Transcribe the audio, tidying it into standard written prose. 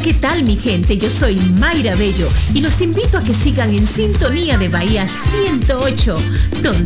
¿qué tal mi gente? Yo soy Mayra Bello y los invito a que sigan en sintonía de Bahía 108, donde